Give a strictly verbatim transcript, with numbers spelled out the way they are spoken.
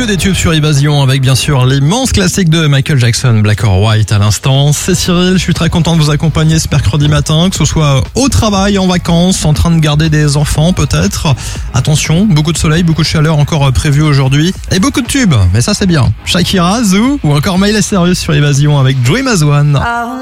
Que des tubes sur Évasion avec bien sûr l'immense classique de Michael Jackson, Black or White à l'instant. C'est Cyril, je suis très content de vous accompagner ce mercredi matin, que ce soit au travail, en vacances, en train de garder des enfants peut-être. Attention, beaucoup de soleil, beaucoup de chaleur encore prévu aujourd'hui et beaucoup de tubes, mais ça c'est bien. Shakira, Zoo ou encore Miley Cyrus sur Évasion avec Dream as One.